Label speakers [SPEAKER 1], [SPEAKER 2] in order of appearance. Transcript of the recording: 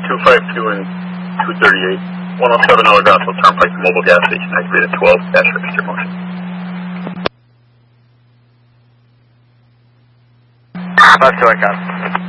[SPEAKER 1] 252 and 238. 107 Allegasso Turnpike, mobile gas station, activated 12, cash register motion.
[SPEAKER 2] That's what I got.